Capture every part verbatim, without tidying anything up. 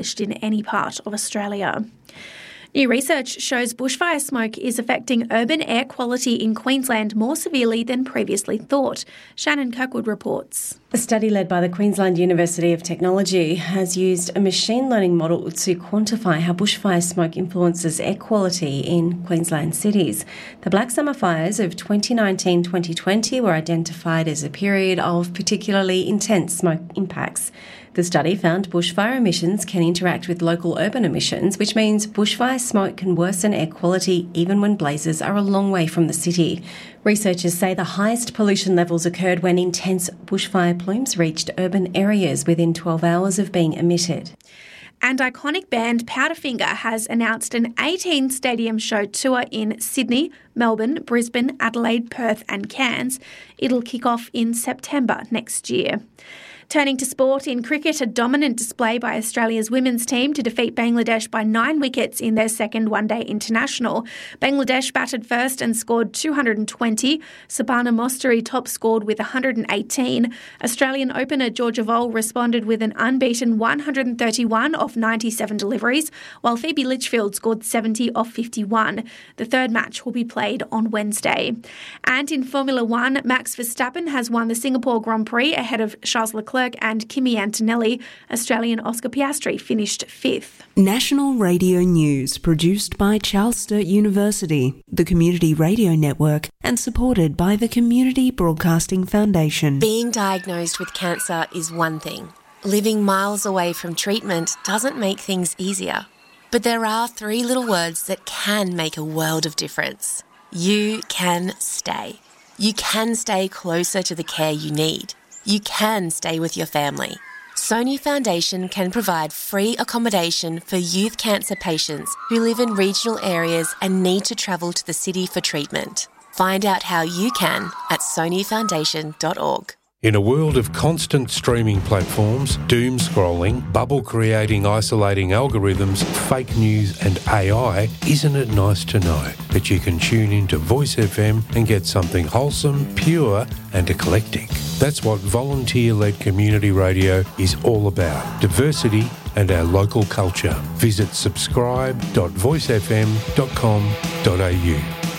in any part of Australia. New research shows bushfire smoke is affecting urban air quality in Queensland more severely than previously thought. Shannon Kirkwood reports. A study led by the Queensland University of Technology has used a machine learning model to quantify how bushfire smoke influences air quality in Queensland cities. The Black Summer fires of twenty nineteen to twenty twenty were identified as a period of particularly intense smoke impacts. The study found bushfire emissions can interact with local urban emissions, which means bushfire smoke can worsen air quality even when blazes are a long way from the city. Researchers say the highest pollution levels occurred when intense bushfire plumes reached urban areas within twelve hours of being emitted. And iconic band Powderfinger has announced an eighteen stadium show tour in Sydney, Melbourne, Brisbane, Adelaide, Perth and Cairns. It'll kick off in September next year. Turning to sport, in cricket, a dominant display by Australia's women's team to defeat Bangladesh by nine wickets in their second one-day international. Bangladesh batted first and scored two hundred twenty. Sabana Mostari top-scored with one hundred eighteen. Australian opener Georgia Voll responded with an unbeaten one hundred thirty-one off ninety-seven deliveries, while Phoebe Litchfield scored seventy off fifty-one. The third match will be played on Wednesday. And in Formula One, Max Verstappen has won the Singapore Grand Prix ahead of Charles Leclerc and Kimi Antonelli. Australian Oscar Piastri finished fifth. National Radio News, produced by Charles Sturt University, the Community Radio Network, and supported by the Community Broadcasting Foundation. Being diagnosed with cancer is one thing. Living miles away from treatment doesn't make things easier. But there are three little words that can make a world of difference. You can stay. You can stay closer to the care you need. You can stay with your family. Sony Foundation can provide free accommodation for youth cancer patients who live in regional areas and need to travel to the city for treatment. Find out how you can at sony foundation dot org. In a world of constant streaming platforms, doom scrolling, bubble creating, isolating algorithms, fake news and A I, isn't it nice to know that you can tune into Voice F M and get something wholesome, pure and eclectic? That's what volunteer-led community radio is all about. Diversity and our local culture. Visit subscribe dot voice f m dot com dot a u.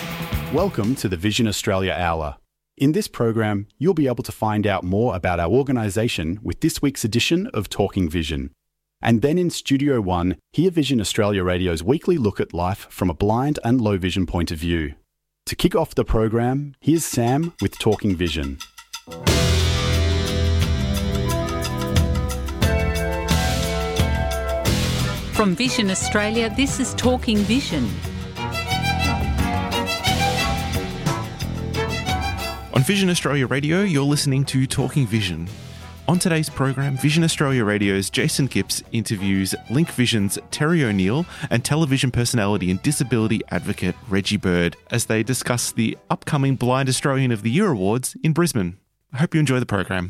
Welcome to the Vision Australia Hour. In this program, you'll be able to find out more about our organisation with this week's edition of Talking Vision. And then in Studio One, hear Vision Australia Radio's weekly look at life from a blind and low vision point of view. To kick off the program, here's Sam with Talking Vision. From Vision Australia, this is Talking Vision. On Vision Australia Radio, you're listening to Talking Vision. On today's program, Vision Australia Radio's Jason Gips interviews Link Vision's Terry O'Neill and television personality and disability advocate Reggie Bird as they discuss the upcoming Blind Australian of the Year Awards in Brisbane. I hope you enjoy the program.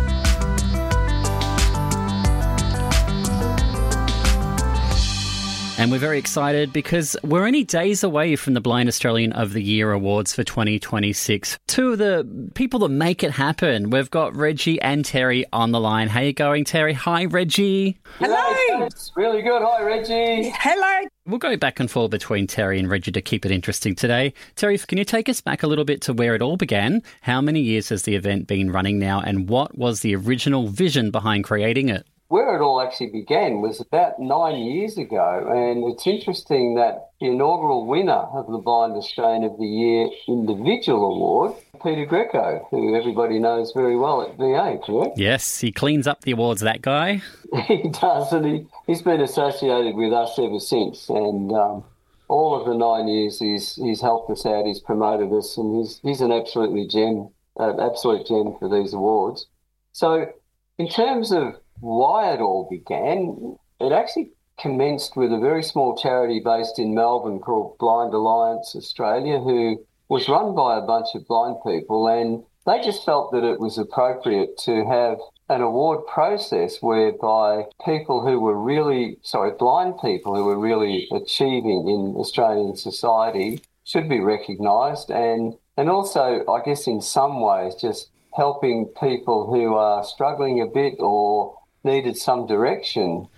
And we're very excited because we're only days away from the Blind Australian of the Year Awards for twenty twenty-six. Two of the people that make it happen. We've got Reggie and Terry on the line. How you going, Terry? Hi, Reggie. Hello. It's really good. Hi, Reggie. Hello. We'll go back and forth between Terry and Reggie to keep it interesting today. Terry, can you take us back a little bit to where it all began? How many years has the event been running now, and what was the original vision behind creating it? Where it all actually began was about nine years ago, and it's interesting that the inaugural winner of the Blind Australian of the Year Individual Award, Peter Greco, who everybody knows very well at V A, correct? Yes, he cleans up the awards, that guy. He does, and he, he's been associated with us ever since, and um, all of the nine years he's, he's helped us out, he's promoted us, and he's, he's an absolutely gem, uh, absolute gem for these awards. So in terms of why it all began, it actually commenced with a very small charity based in Melbourne called Blind Alliance Australia, who was run by a bunch of blind people, and they just felt that it was appropriate to have an award process whereby people who were really, sorry, blind people who were really achieving in Australian society should be recognised, and, and also, I guess in some ways, just helping people who are struggling a bit or needed some direction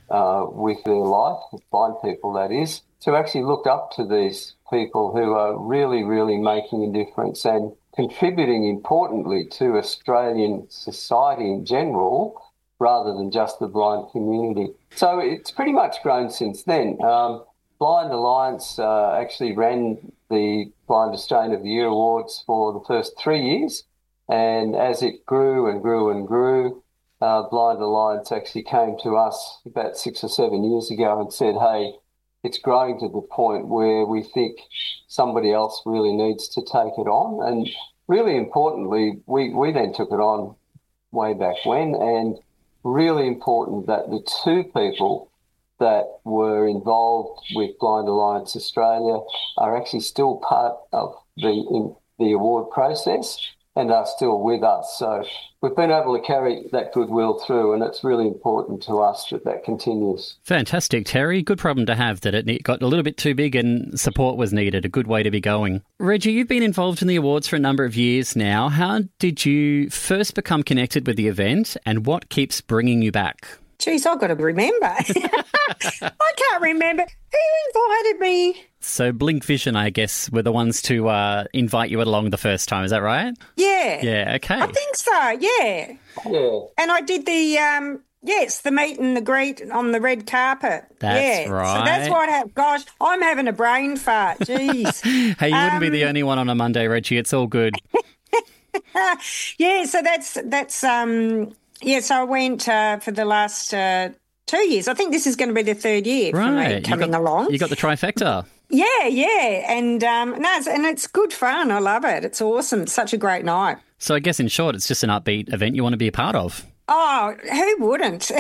uh, with their life, blind people that is, to actually look up to these people who are really, really making a difference and contributing importantly to Australian society in general, rather than just the blind community. So it's pretty much grown since then. Um, Blind Alliance uh, actually ran the Blind Australian of the Year Awards for the first three years, and as it grew and grew and grew, uh, Blind Alliance actually came to us about six or seven years ago and said, hey, it's growing to the point where we think somebody else really needs to take it on. And really importantly, we, we then took it on way back when, and really important that the two people that were involved with Blind Alliance Australia are actually still part of the in the award process and are still with us. So we've been able to carry that goodwill through, and it's really important to us that that continues. Fantastic, Terry. Good problem to have that it got a little bit too big and support was needed. A good way to be going. Reggie, you've been involved in the awards for a number of years now. How did you first become connected with the event, and what keeps bringing you back? Geez, I've got to remember. I can't remember. Who invited me? So Blink Vision, I guess, were the ones to uh, invite you along the first time. Is that right? Yeah. Yeah, okay. I think so, yeah. Yeah. And I did the, um, yes, the meet and the greet on the red carpet. That's yeah. right. So that's what happened. Gosh, I'm having a brain fart. Jeez. Hey, you wouldn't um, be the only one on a Monday, Reggie. It's all good. yeah, so that's, that's um, yeah, so I went uh, for the last uh, two years. I think this is going to be the third year right. for me coming you got, along. You got the trifecta. Yeah, yeah, and um, no, it's, and it's good fun. I love it. It's awesome. It's such a great night. So I guess in short, it's just an upbeat event you want to be a part of. Oh, who wouldn't?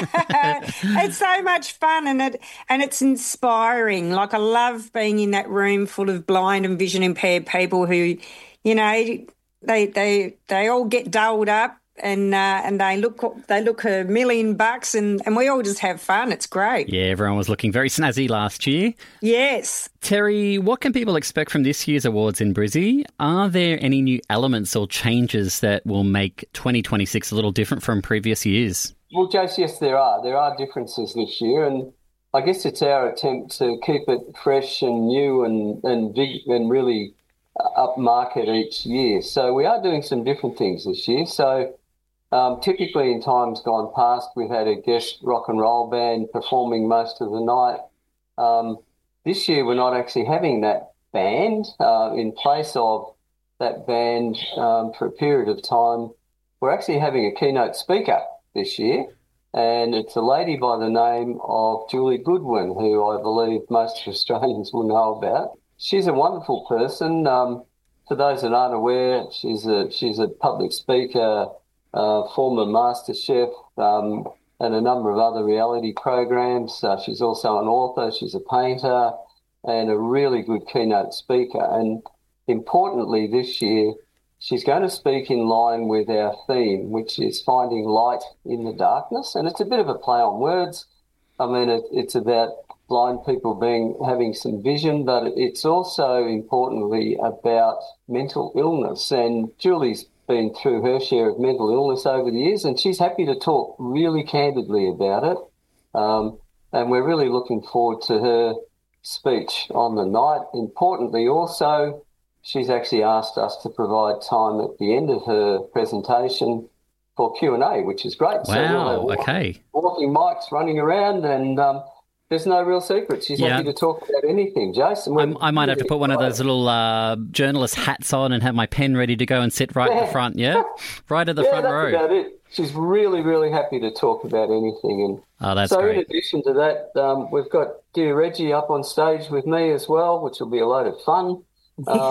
It's so much fun, and it and it's inspiring. Like, I love being in that room full of blind and vision impaired people who, you know, they they they all get dolled up. And uh, and they look they look a million bucks, and, and we all just have fun. It's great. Yeah, everyone was looking very snazzy last year. Yes. Terry, what can people expect from this year's awards in Brizzy? Are there any new elements or changes that will make twenty twenty-six a little different from previous years? Well, Jace, yes, there are. There are differences this year, and I guess it's our attempt to keep it fresh and new and and big and really upmarket each year. So we are doing some different things this year. So Um, typically in times gone past, we've had a guest rock and roll band performing most of the night. Um, this year we're not actually having that band. Uh, in place of that band um, for a period of time, we're actually having a keynote speaker this year, and it's a lady by the name of Julie Goodwin, who I believe most Australians will know about. She's a wonderful person. Um, for those that aren't aware, she's a, she's a public speaker, Uh, former master chef, um, and a number of other reality programs. Uh, she's also an author, she's a painter, and a really good keynote speaker. And importantly, this year, she's going to speak in line with our theme, which is finding light in the darkness. And it's a bit of a play on words. I mean, it, it's about blind people being having some vision, but it's also importantly about mental illness. And Julie's been through her share of mental illness over the years, and she's happy to talk really candidly about it. Um, and we're really looking forward to her speech on the night. Importantly also, she's actually asked us to provide time at the end of her presentation for Q and A, which is great. Wow, so we'll have walking, okay. walking mics running around, and um, there's no real secret. She's Yeah. happy to talk about anything, Jason. I might have to put one of those little uh, journalist hats on and have my pen ready to go and sit right Yeah. at the front, yeah? Right at the yeah, front that's row. about it. She's really, really happy to talk about anything. And Oh, that's so in great. addition to that, um, we've got dear Reggie up on stage with me as well, which will be a load of fun. Um,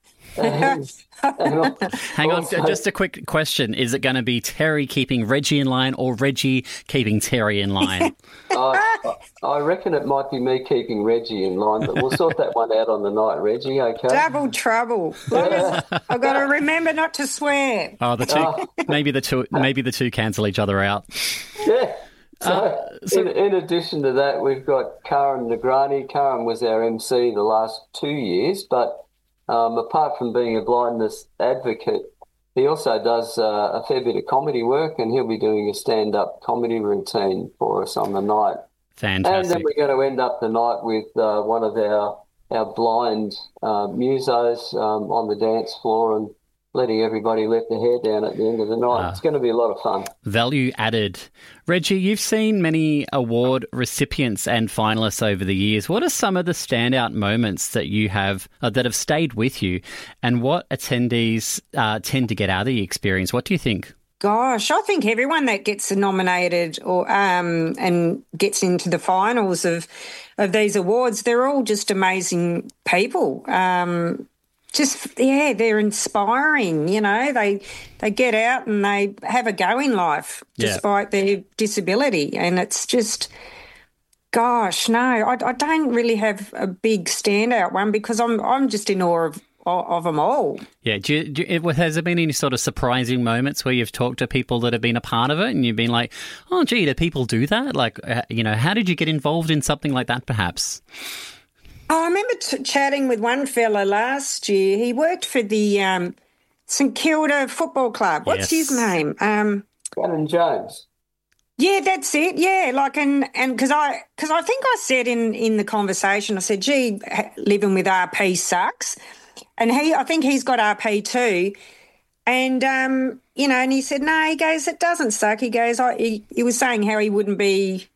and, and Hang on, also- just a quick question. Is it going to be Terry keeping Reggie in line or Reggie keeping Terry in line? I, I reckon it might be me keeping Reggie in line, but we'll sort that one out on the night, Reggie, okay? Double trouble. Long as I've got to remember not to swear. Oh, the two, Oh. maybe the two, maybe the two cancel each other out. Yeah. So, Uh, so- in, in addition to that, we've got Karen Negrani. Karen was our M C the last two years, but um, apart from being a blindness advocate, he also does uh, a fair bit of comedy work, and he'll be doing a stand-up comedy routine for us on the night. Fantastic. And then we're going to end up the night with uh, one of our our blind uh, musos um, on the dance floor and letting everybody let their hair down at the end of the night. Uh, it's going to be a lot of fun. Value added. Reggie, you've seen many award recipients and finalists over the years. What are some of the standout moments that you have uh, that have stayed with you, and what attendees uh, tend to get out of the experience? What do you think? Gosh, I think everyone that gets nominated or um, and gets into the finals of of these awards, they're all just amazing people. Um, just yeah, they're inspiring. You know, they they get out and they have a go in life yeah. despite their disability, and it's just. Gosh, no, I, I don't really have a big standout one because I'm I'm just in awe of. of them all. Yeah. Do you, do you, has there been any sort of surprising moments where you've talked to people that have been a part of it and you've been like, oh, gee, do people do that? Like, uh, you know, how did you get involved in something like that perhaps? Oh, I remember t- chatting with one fella last year. He worked for the um, St Kilda Football Club. What's yes. his name? Um, Gavin Jones. Yeah, that's it. Yeah, like, and and because I because I think I said in in the conversation, I said, gee, living with R P sucks. And he, I think he's got R P too. And, um, you know, and he said, no, he goes, it doesn't suck. He goes, I, he, he was saying how he wouldn't be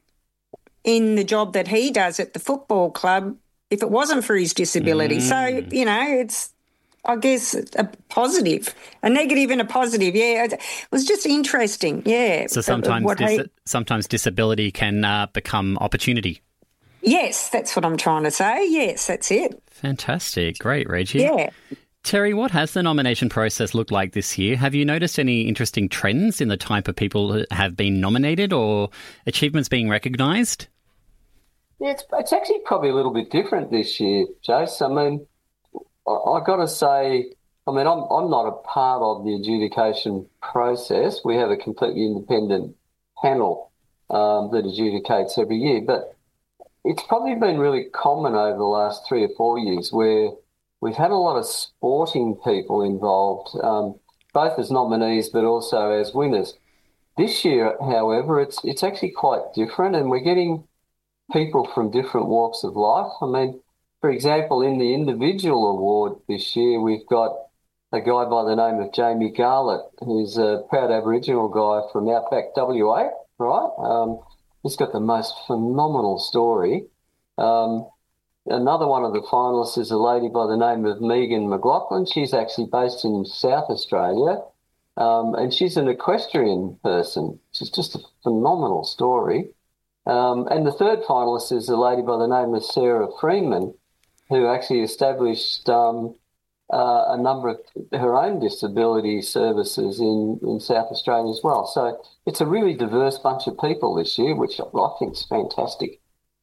in the job that he does at the football club if it wasn't for his disability. Mm. So, you know, it's, I guess, a positive, a negative and a positive. Yeah, it was just interesting. Yeah. So sometimes, dis- he, sometimes disability can uh, become opportunity. Yes, that's what I'm trying to say. Yes, that's it. Fantastic. Great, Reggie. Yeah. Terry, what has the nomination process looked like this year? Have you noticed any interesting trends in the type of people who have been nominated or achievements being recognised? Yeah, it's, it's actually probably a little bit different this year, Jace. I mean, I, I've got to say, I mean, I'm, I'm not a part of the adjudication process. We have a completely independent panel um, that adjudicates every year, but it's probably been really common over the last three or four years where we've had a lot of sporting people involved, um, both as nominees but also as winners. This year, however, it's it's actually quite different, and we're getting people from different walks of life. I mean, for example, in the individual award this year, we've got a guy by the name of Jamie Garlett, who's a proud Aboriginal guy from Outback W A, right? Um, He's got the most phenomenal story. Um, another one of the finalists is a lady by the name of Megan McLaughlin. She's actually based in South Australia, um, and she's an equestrian person. She's just a phenomenal story. Um, and the third finalist is a lady by the name of Sarah Freeman, who actually established um, uh, a number of her own disability services in, in South Australia as well. So it's a really diverse bunch of people this year, which I think is fantastic.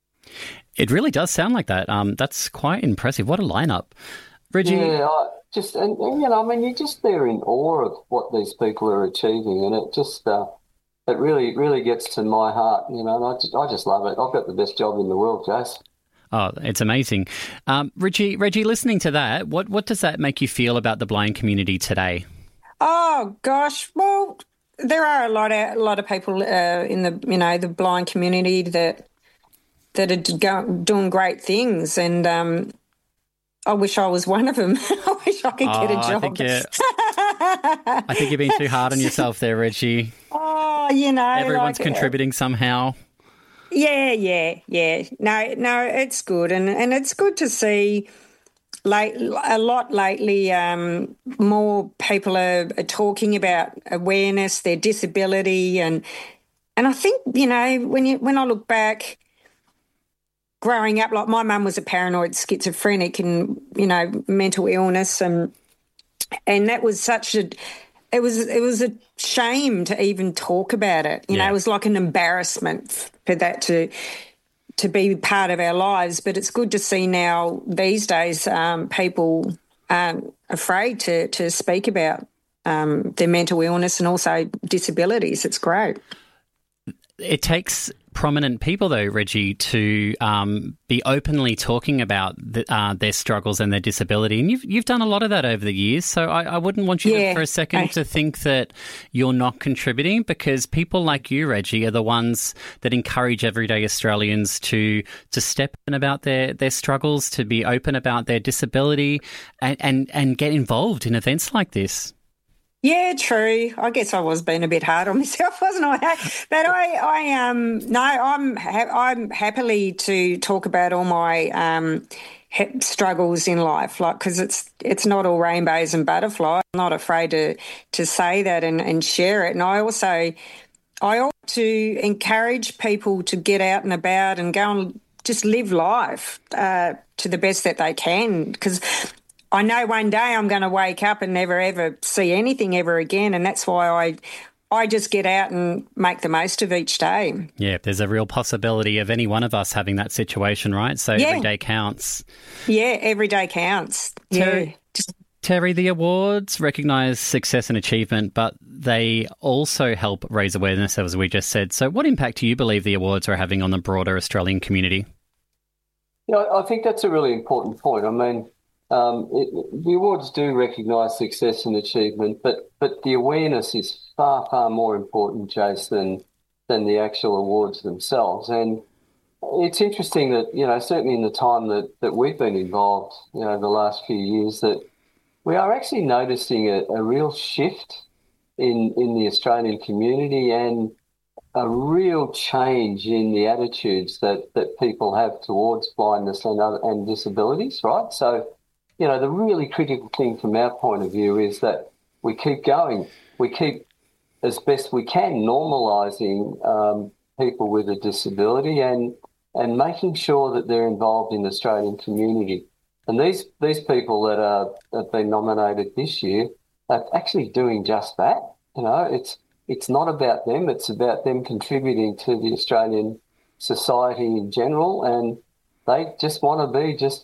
It really does sound like that. Um, that's quite impressive. What a lineup. Reggie? Yeah, I just, and, and, you know, I mean, you're just there in awe of what these people are achieving, and it just, uh, it really, really gets to my heart, you know, and I just, I just love it. I've got the best job in the world, Jace. Oh, it's amazing. Um, Reggie, Reggie, listening to that, what, what does that make you feel about the blind community today? Oh, gosh, well, there are a lot of a lot of people uh, in the you know the blind community that that are go, doing great things, and um, I wish I was one of them. I wish I could oh, get a job. I think, I think you're being too hard on yourself there, Reggie. Oh, you know, everyone's like, contributing somehow. Yeah, yeah, yeah. No, no, it's good, and and it's good to see. Late, a lot lately, um, more people are, are talking about awareness, their disability, and and I think you know when you when I look back, growing up, like my mum was a paranoid schizophrenic, and you know mental illness, and and that was such a it was it was a shame to even talk about it. You yeah. know, it was like an embarrassment for that to. to be part of our lives, but it's good to see now these days um, people aren't afraid to to speak about um, their mental illness and also disabilities. It's great. It takes prominent people, though, Reggie, to um, be openly talking about the, uh, their struggles and their disability. And you've you've done a lot of that over the years. So I, I wouldn't want you yeah, to, for a second I... to think that you're not contributing, because people like you, Reggie, are the ones that encourage everyday Australians to to step in about their, their struggles, to be open about their disability, and, and, and get involved in events like this. Yeah, true. I guess I was being a bit hard on myself, wasn't I? But I, I um, no, I'm, ha- I'm happily to talk about all my um, he- struggles in life, like because it's it's not all rainbows and butterflies. I'm not afraid to to say that and, and share it. And I also, I ought to encourage people to get out and about and go and just live life uh, to the best that they can, because I know one day I'm going to wake up and never ever see anything ever again, and that's why I I just get out and make the most of each day. Yeah, there's a real possibility of any one of us having that situation, right? So yeah. every day counts. Yeah, every day counts. Terry, yeah. Just- Terry, the awards recognise success and achievement, but they also help raise awareness, as we just said. So what impact do you believe the awards are having on the broader Australian community? Yeah, I think that's a really important point. I mean, Um, it, the awards do recognise success and achievement, but, but the awareness is far, far more important, Jace, than, than the actual awards themselves. And it's interesting that, you know, certainly in the time that, that we've been involved, you know, the last few years, that we are actually noticing a, a real shift in, in the Australian community and a real change in the attitudes that, that people have towards blindness and, other, and disabilities, right? So, you know, the really critical thing from our point of view is that we keep going. We keep, as best we can, normalising um, people with a disability and and making sure that they're involved in the Australian community. And these these people that are have been nominated this year are actually doing just that. You know, it's it's not about them. It's about them contributing to the Australian society in general, and they just want to be just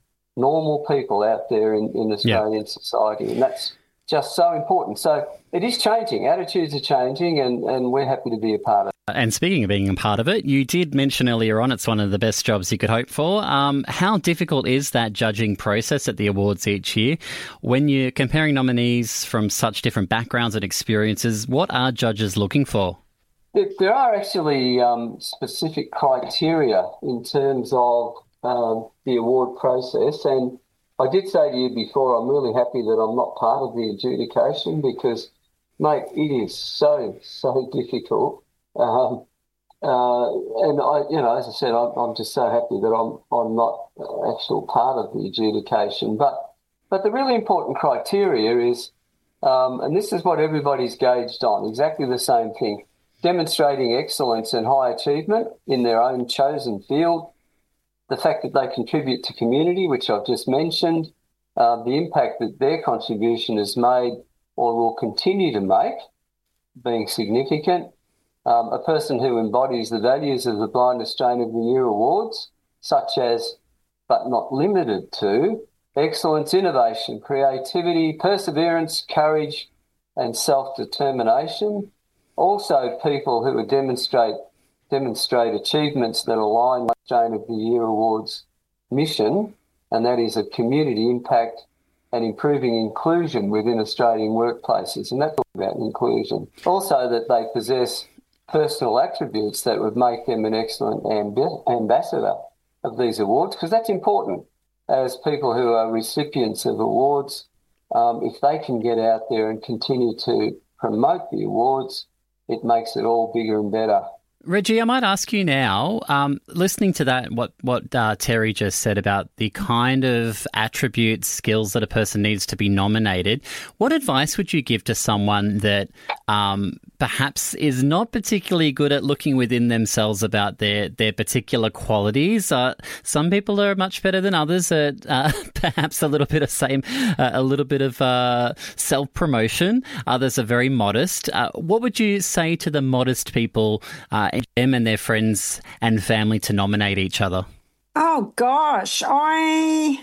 normal people out there in, in Australian yeah. society, and that's just so important. So it is changing. Attitudes are changing, and, and we're happy to be a part of it. And speaking of being a part of it, you did mention earlier on it's one of the best jobs you could hope for. Um, how difficult is that judging process at the awards each year? When you're comparing nominees from such different backgrounds and experiences, what are judges looking for? There are actually um, specific criteria in terms of Um, the award process, and I did say to you before, I'm really happy that I'm not part of the adjudication because, mate, it is so so difficult. Um, uh, and I, you know, as I said, I'm, I'm just so happy that I'm I'm not an actual part of the adjudication. But but the really important criteria is, um, and this is what everybody's gauged on, exactly the same thing: demonstrating excellence and high achievement in their own chosen field. The fact that they contribute to community, which I've just mentioned, uh, the impact that their contribution has made or will continue to make, being significant, um, a person who embodies the values of the Blind Australian of the Year awards, such as, but not limited to, excellence, innovation, creativity, perseverance, courage and self-determination. Also people who would demonstrate demonstrate achievements that align with the Australian of the Year Awards mission, and that is a community impact and improving inclusion within Australian workplaces. And that's all about inclusion. Also that they possess personal attributes that would make them an excellent amb- ambassador of these awards, because that's important. As people who are recipients of awards, um, if they can get out there and continue to promote the awards, it makes it all bigger and better. Reggie, I might ask you now, um, listening to that, what, what uh, Terry just said about the kind of attributes, skills that a person needs to be nominated, what advice would you give to someone that um, perhaps is not particularly good at looking within themselves about their, their particular qualities? Uh, some people are much better than others at uh, perhaps a little bit of same, uh, a little bit of uh, self-promotion. Others are very modest. Uh, what would you say to the modest people uh, them and their friends and family to nominate each other? Oh gosh, I.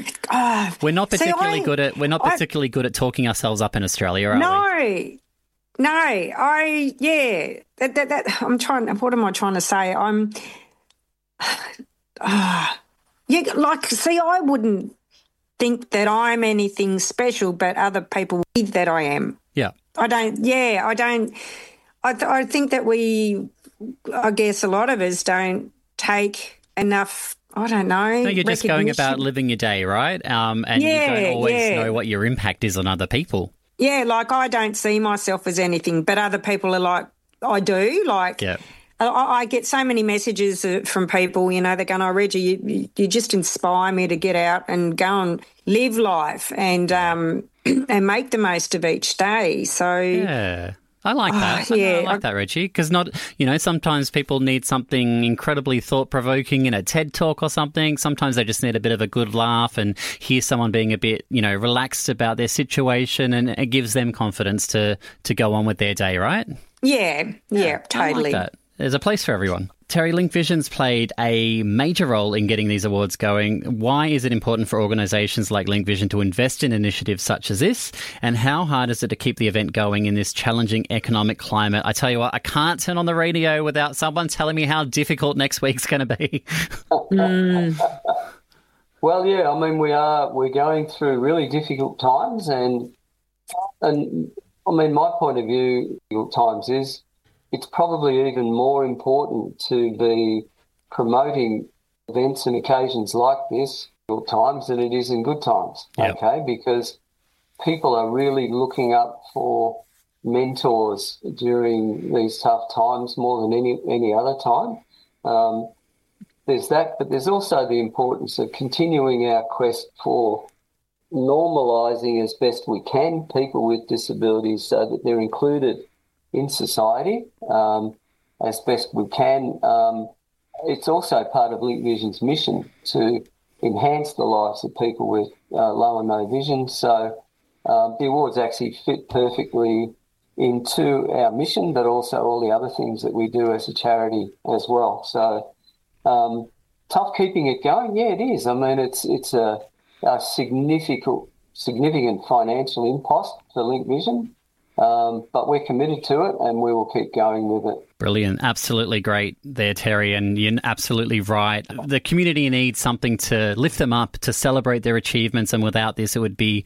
Oh, we're not particularly See, I, good at we're not particularly I, good at talking ourselves up in Australia, are no, we? no, I, yeah, that, that, that, I'm trying, what am I trying to say? I'm, uh, yeah, like, see, I wouldn't think that I'm anything special, but other people think that I am. Yeah. I don't, yeah, I don't, I, th- I think that we, I guess a lot of us don't take enough, I don't know. No, you're just going about living your day, right? Um, and yeah, you don't always yeah. know what your impact is on other people. Yeah, like I don't see myself as anything, but other people are like, I do. Like, yeah. I, I get so many messages from people, you know, they're going, oh, Reggie, you, you just inspire me to get out and go and live life and um, and make the most of each day. So yeah. I like that. Oh, yeah. I like that, Reggie, because not, you know, sometimes people need something incredibly thought-provoking in a TED Talk or something. Sometimes they just need a bit of a good laugh and hear someone being a bit, you know, relaxed about their situation, and it gives them confidence to, to go on with their day, right? Yeah, yeah, yeah totally. I like that. There's a place for everyone. Terry, Link Vision's played a major role in getting these awards going. Why is it important for organisations like Link Vision to invest in initiatives such as this? And how hard is it to keep the event going in this challenging economic climate? I tell you what, I can't turn on the radio without someone telling me how difficult next week's going to be. mm. Well, yeah, I mean, we are we're going through really difficult times, and and I mean, my point of view, difficult times is, it's probably even more important to be promoting events and occasions like this in times than it is in good times, yep. okay? Because people are really looking up for mentors during these tough times more than any, any other time. Um, there's that, but there's also the importance of continuing our quest for normalising as best we can people with disabilities so that they're included in society um, as best we can. Um, it's also part of Link Vision's mission to enhance the lives of people with uh, low and no vision. So um, the awards actually fit perfectly into our mission, but also all the other things that we do as a charity as well. So um, tough keeping it going? Yeah, it is. I mean, it's it's a, a significant significant financial impost for Link Vision. Um, but we're committed to it and we will keep going with it. Brilliant. Absolutely great there, Terry, and you're absolutely right. The community needs something to lift them up, to celebrate their achievements, and without this it would be,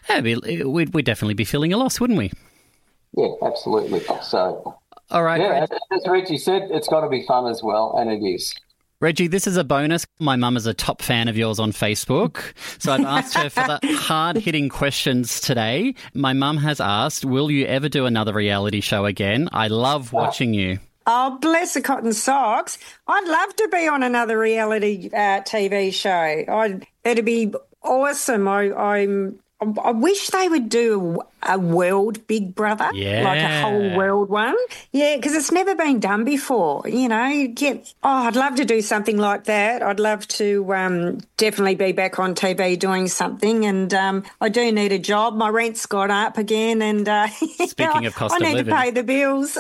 we'd, we'd definitely be feeling a loss, wouldn't we? Yeah, absolutely. So, all right. Yeah, as Reggie said, it's got to be fun as well, and it is. Reggie, this is a bonus. My mum is a top fan of yours on Facebook, so I've asked her for the hard-hitting questions today. My mum has asked, will you ever do another reality show again? I love watching you. Oh, bless the cotton socks. I'd love to be on another reality uh, T V show. I'd, it'd be awesome. I, I'm... I wish they would do a world Big Brother, yeah. like a whole world one. Yeah, because it's never been done before, you know. Get, oh, I'd love to do something like that. I'd love to um, definitely be back on T V doing something, and um, I do need a job. My rent's got up again, and uh, speaking of cost I of need living, to pay the bills.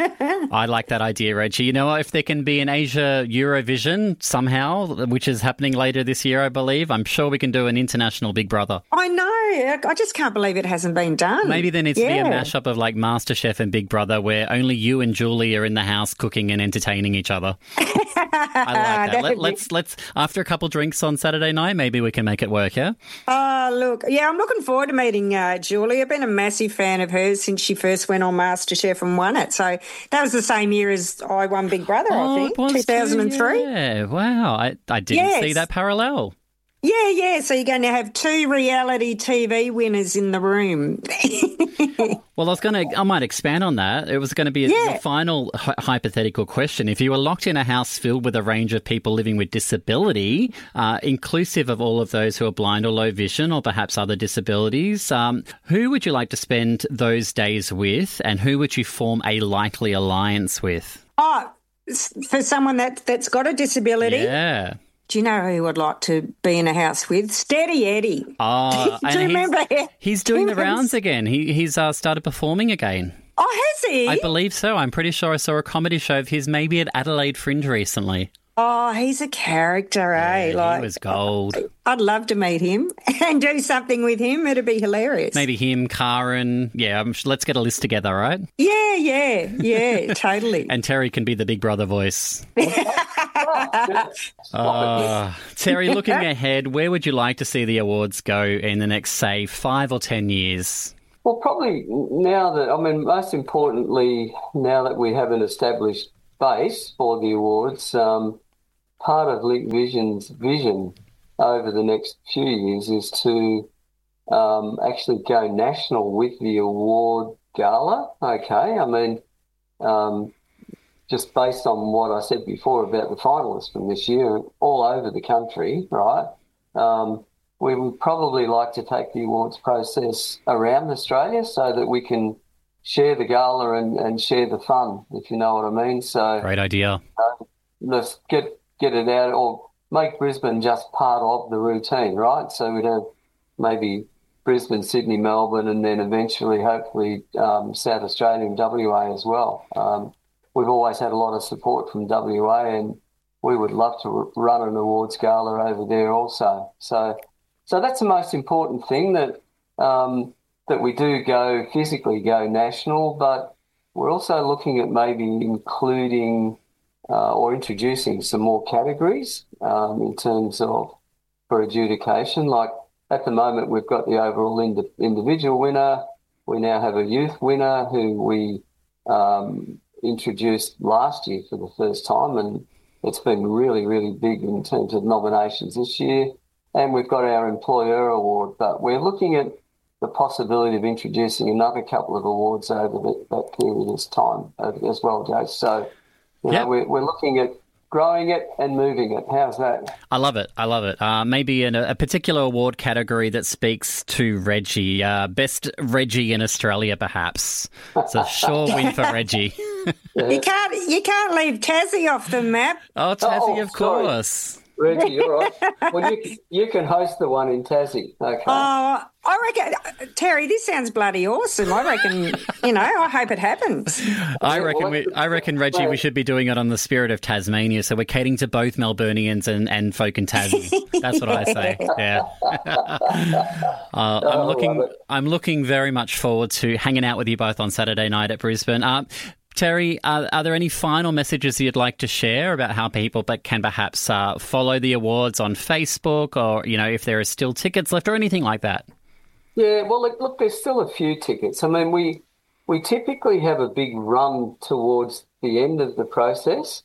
I like that idea, Reggie. You know what? If there can be an Asia Eurovision somehow, which is happening later this year, I believe, I'm sure we can do an international Big Brother. I know. I just can't believe it hasn't been done. Maybe there needs yeah. to be a mashup of like MasterChef and Big Brother where only you and Julie are in the house cooking and entertaining each other. I like that. Let, let's, let's, after a couple drinks on Saturday night, maybe we can make it work, yeah? Oh, look, yeah, I'm looking forward to meeting uh, Julie. I've been a massive fan of hers since she first went on MasterChef and won it. So that was the same year as I won Big Brother, oh, I think, it was two thousand three. Too, yeah, wow. I, I didn't yes. see that parallel. Yeah, yeah. So you're going to have two reality T V winners in the room. Well, I was going to, I might expand on that. It was going to be a, yeah. a final hy- hypothetical question. If you were locked in a house filled with a range of people living with disability, uh, inclusive of all of those who are blind or low vision or perhaps other disabilities, um, who would you like to spend those days with, and who would you form a likely alliance with? Oh, for someone that, that's got a disability? Yeah. Do you know who I'd like to be in a house with? Steady Eddie. Oh, Do you remember? He's, he's doing the rounds again. He He's uh, started performing again. Oh, has he? I believe so. I'm pretty sure I saw a comedy show of his maybe at Adelaide Fringe recently. Oh, he's a character, eh? Yeah, like he was gold. I'd love to meet him and do something with him. It'd be hilarious. Maybe him, Karen. Yeah, um, let's get a list together, right? Yeah, yeah, yeah, totally. And Terry can be the Big Brother voice. uh, Terry, looking ahead, where would you like to see the awards go in the next, say, five or ten years? Well, probably now that, I mean, most importantly, now that we have an established base for the awards, um, part of Link Vision's vision over the next few years is to um, actually go national with the award gala. Okay, I mean, um, just based on what I said before about the finalists from this year, all over the country, right? Um, we would probably like to take the awards process around Australia so that we can share the gala and, and share the fun, if you know what I mean. So great idea. Uh, let's get get it out, or make Brisbane just part of the routine, right? So we'd have maybe Brisbane, Sydney, Melbourne, and then eventually, hopefully, um, South Australia and W A as well. Um, we've always had a lot of support from W A, and we would love to run an awards gala over there also. So, so that's the most important thing, that um, that we do go physically go national, but we're also looking at maybe including uh, or introducing some more categories um, in terms of for adjudication. Like at the moment, we've got the overall ind- individual winner. We now have a youth winner who we um, introduced last year for the first time, and it's been really, really big in terms of nominations this year. And we've got our employer award, but we're looking at the possibility of introducing another couple of awards over the, that period of time as well, Jace. So, you yep. know, we're, we're looking at growing it and moving it. How's that? I love it. I love it. Uh, maybe in a, a particular award category that speaks to Reggie. Uh, best Reggie in Australia, perhaps. It's a sure win for Reggie. Yeah. You can't you can't leave Tassie off the map. Oh, Tassie, oh, of sorry. course. Reggie, you're right. Well, you, you can host the one in Tassie, okay? Oh, I reckon, Terry, this sounds bloody awesome. I reckon, you know, I hope it happens. I reckon, we, I reckon, Reggie, we should be doing it on the Spirit of Tasmania, so we're catering to both Melburnians and, and folk in Tassie. That's what I say. Yeah. uh, I'm looking, I'm looking very much forward to hanging out with you both on Saturday night at Brisbane. Uh, Terry, are, are there any final messages you'd like to share about how people can perhaps uh, follow the awards on Facebook, or, you know, if there are still tickets left or anything like that? Yeah, well, look, look, there's still a few tickets. I mean, we we typically have a big run towards the end of the process.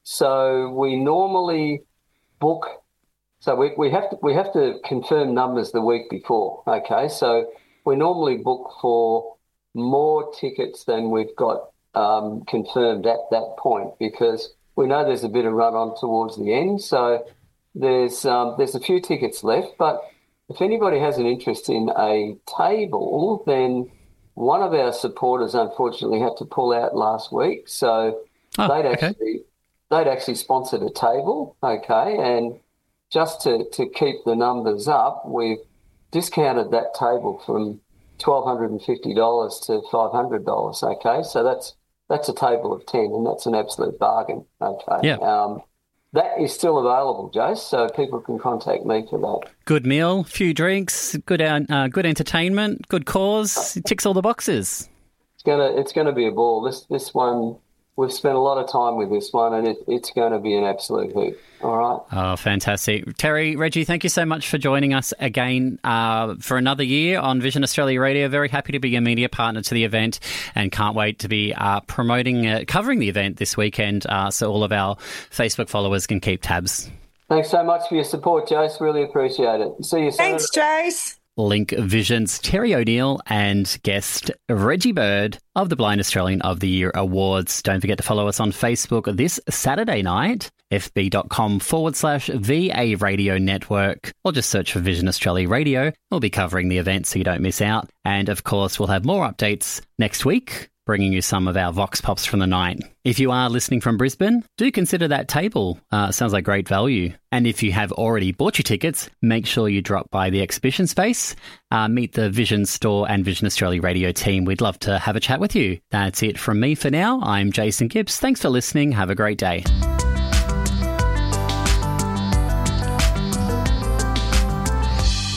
So we normally book, so we, we have to we have to confirm numbers the week before, okay? So we normally book for more tickets than we've got Um, confirmed at that point, because we know there's a bit of run on towards the end. So there's um, there's a few tickets left, but if anybody has an interest in a table, then one of our supporters unfortunately had to pull out last week. So oh, they'd actually okay. they'd actually sponsored a table, okay, and just to, to keep the numbers up, we've discounted that table from twelve fifty dollars to five hundred dollars, okay? So that's That's a table of ten, and that's an absolute bargain, okay? Yeah. Um, that is still available, Jace, so people can contact me for that. Good meal, few drinks, good uh, good entertainment, good cause, it ticks all the boxes. It's gonna it's gonna be a ball. This this one, we've spent a lot of time with this one, and it, it's going to be an absolute hoot. All right. Oh, fantastic. Terry, Reggie, thank you so much for joining us again uh, for another year on Vision Australia Radio. Very happy to be a media partner to the event, and can't wait to be uh, promoting, uh, covering the event this weekend, uh, so all of our Facebook followers can keep tabs. Thanks so much for your support, Jace. Really appreciate it. See you soon. Thanks, Jace. Link Vision's Terry O'Neill and guest Reggie Bird of the Blind Australian of the Year Awards. Don't forget to follow us on Facebook this Saturday night, fb.com forward slash VA Radio Network, or just search for Vision Australia Radio. We'll be covering the event so you don't miss out. And of course, we'll have more updates next week, bringing you some of our Vox Pops from the night. If you are listening from Brisbane, do consider that table. Uh, sounds like great value. And if you have already bought your tickets, make sure you drop by the exhibition space, uh, meet the Vision Store and Vision Australia Radio team. We'd love to have a chat with you. That's it from me for now. I'm Jason Gibbs. Thanks for listening. Have a great day.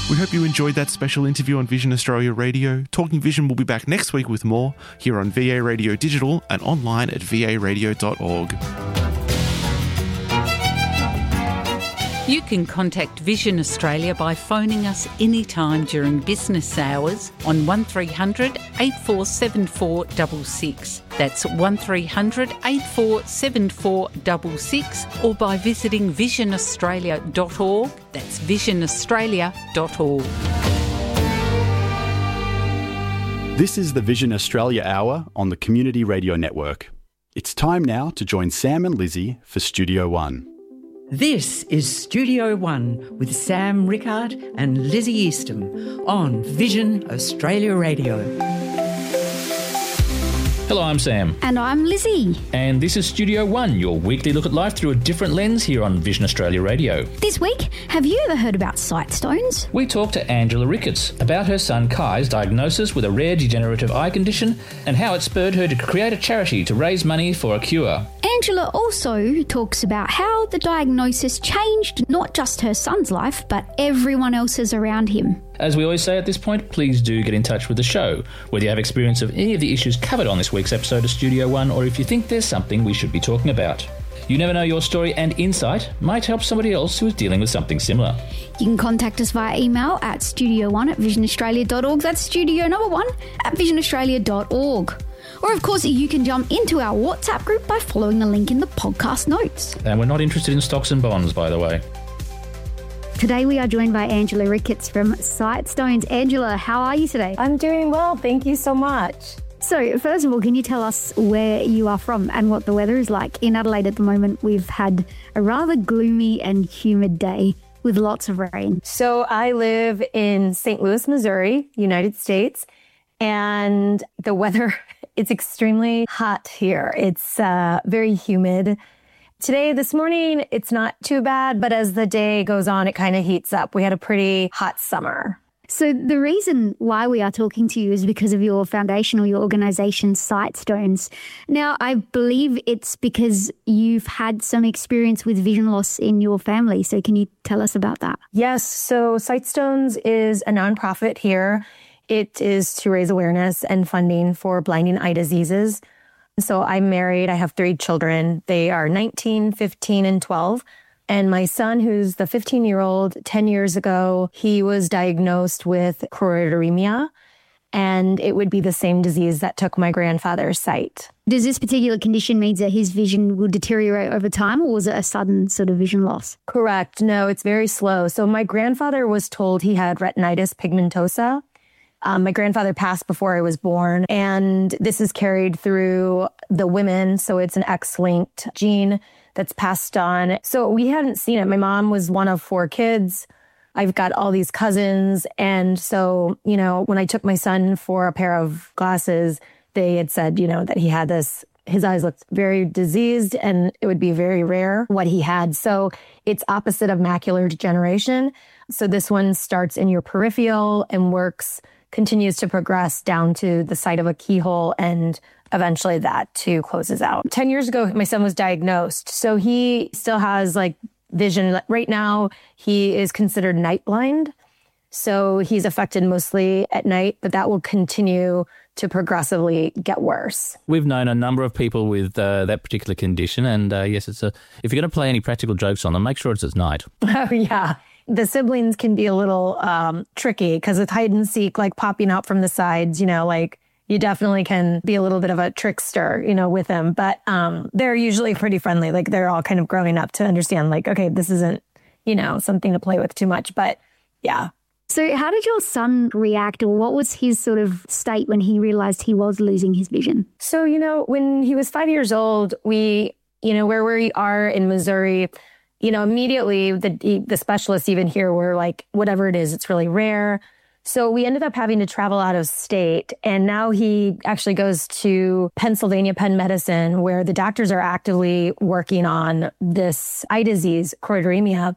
We hope you enjoyed that special interview on Vision Australia Radio. Talking Vision will be back next week with more here on V A Radio Digital and online at v a radio dot org. You can contact Vision Australia by phoning us anytime during business hours on one three hundred eight four seven four six six. That's one three hundred eight four seven four six six, or by visiting vision australia dot org. That's vision australia dot org. This is the Vision Australia Hour on the Community Radio Network. It's time now to join Sam and Lizzie for Studio One. This is Studio One with Sam Rickard and Lizzie Eastham on Vision Australia Radio. Hello, I'm Sam. And I'm Lizzie. And this is Studio One, your weekly look at life through a different lens here on Vision Australia Radio. This week, have you ever heard about sight stones? We talked to Angela Ricketts about her son Kai's diagnosis with a rare degenerative eye condition and how it spurred her to create a charity to raise money for a cure. Angela also talks about how the diagnosis changed not just her son's life, but everyone else's around him. As we always say at this point, please do get in touch with the show, whether you have experience of any of the issues covered on this week's episode of Studio One, or if you think there's something we should be talking about. You never know, your story and insight might help somebody else who is dealing with something similar. You can contact us via email at studio one at vision australia dot org. That's studio number one at vision australia dot org. Or, of course, you can jump into our WhatsApp group by following the link in the podcast notes. And we're not interested in stocks and bonds, by the way. Today we are joined by Angela Ricketts from Sight Stones. Angela, how are you today? I'm doing well, thank you so much. So, first of all, can you tell us where you are from and what the weather is like? In Adelaide at the moment, we've had a rather gloomy and humid day with lots of rain. So I live in Saint Louis, Missouri, United States, and the weather, it's extremely hot here. It's uh, very humid. Today, this morning, it's not too bad, but as the day goes on, it kind of heats up. We had a pretty hot summer. So the reason why we are talking to you is because of your foundation or your organisation, Sight Stones. Now, I believe it's because you've had some experience with vision loss in your family. So can you tell us about that? Yes. So Sight Stones is a nonprofit here. It is to raise awareness and funding for blinding eye diseases. So I'm married. I have three children. They are nineteen, fifteen, and twelve. And my son, who's the fifteen-year-old, ten years ago, he was diagnosed with choroideremia, and it would be the same disease that took my grandfather's sight. Does this particular condition mean that his vision will deteriorate over time, or was it a sudden sort of vision loss? Correct. No, it's very slow. So my grandfather was told he had retinitis pigmentosa. Um, my grandfather passed before I was born, and this is carried through the women. So it's an X-linked gene that's passed on. So we hadn't seen it. My mom was one of four kids. I've got all these cousins. And so, you know, when I took my son for a pair of glasses, they had said, you know, that he had this, his eyes looked very diseased and it would be very rare what he had. So it's opposite of macular degeneration. So this one starts in your peripheral and works continues to progress down to the side of a keyhole, and eventually that too closes out. ten years ago, my son was diagnosed. So he still has like vision. Right now, he is considered night blind. So he's affected mostly at night, but that will continue to progressively get worse. We've known a number of people with uh, that particular condition. And uh, yes, it's a, if you're going to play any practical jokes on them, make sure it's at night. Oh, yeah. The siblings can be a little um, tricky because with hide and seek, like popping out from the sides, you know, like you definitely can be a little bit of a trickster, you know, with them. But um, they're usually pretty friendly. Like they're all kind of growing up to understand like, okay, this isn't, you know, something to play with too much. But yeah. So how did your son react, or what was his sort of state when he realized he was losing his vision? So, you know, when he was five years old, we, you know, where we are in Missouri, you know, immediately the the specialists even here were like, whatever it is, it's really rare. So we ended up having to travel out of state. And now he actually goes to Pennsylvania Penn Medicine, where the doctors are actively working on this eye disease, choroideremia.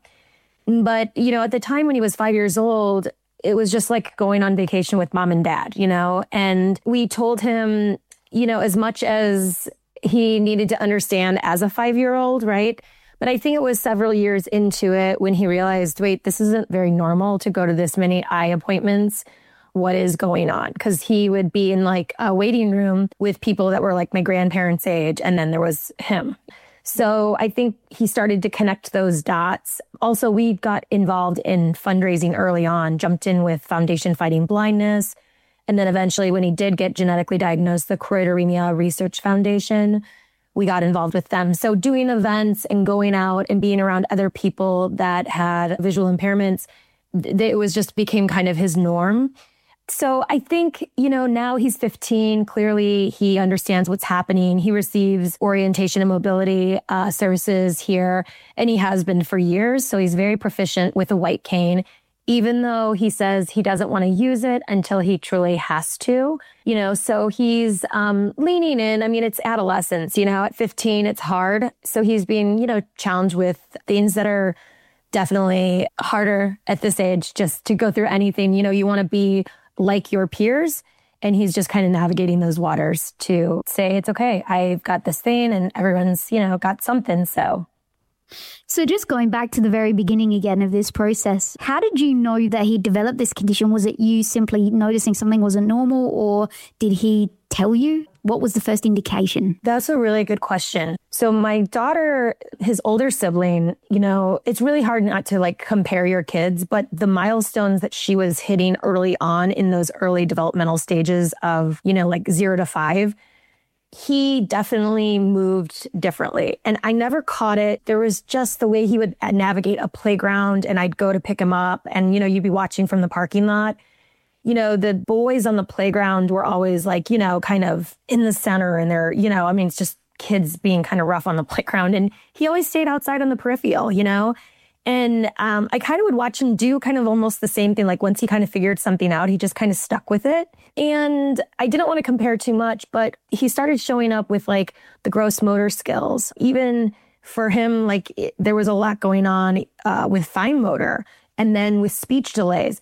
But, you know, at the time when he was five years old, it was just like going on vacation with mom and dad, you know, and we told him, you know, as much as he needed to understand as a five-year-old, right? But I think it was several years into it when he realized, wait, this isn't very normal to go to this many eye appointments. What is going on? Because he would be in like a waiting room with people that were like my grandparents' age, and then there was him. So I think he started to connect those dots. Also, we got involved in fundraising early on, jumped in with Foundation Fighting Blindness. And then eventually when he did get genetically diagnosed, the Choroideremia Research Foundation, we got involved with them. So doing events and going out and being around other people that had visual impairments, it was just became kind of his norm. So I think, you know, now he's fifteen. Clearly, he understands what's happening. He receives orientation and mobility uh, services here, and he has been for years. So he's very proficient with a white cane, even though he says he doesn't want to use it until he truly has to, you know, so he's um, leaning in. I mean, it's adolescence, you know, at fifteen, it's hard. So he's being, you know, challenged with things that are definitely harder at this age, just to go through anything. You know, you want to be like your peers. And he's just kind of navigating those waters to say, it's okay, I've got this thing and everyone's, you know, got something. So. So just going back to the very beginning again of this process, how did you know that he developed this condition? Was it you simply noticing something wasn't normal, or did he tell you? What was the first indication? That's a really good question. So my daughter, his older sibling, you know, it's really hard not to like compare your kids, but the milestones that she was hitting early on in those early developmental stages of, you know, like zero to five, he definitely moved differently. And I never caught it. There was just the way he would navigate a playground, and I'd go to pick him up and, you know, you'd be watching from the parking lot. You know, the boys on the playground were always like, you know, kind of in the center, and they're, you know, I mean, it's just kids being kind of rough on the playground. And he always stayed outside on the peripheral, you know, and um, I kind of would watch him do kind of almost the same thing. Like once he kind of figured something out, he just kind of stuck with it. And I didn't want to compare too much, but he started showing up with like the gross motor skills. Even for him, like it, there was a lot going on uh, with fine motor. And then with speech delays.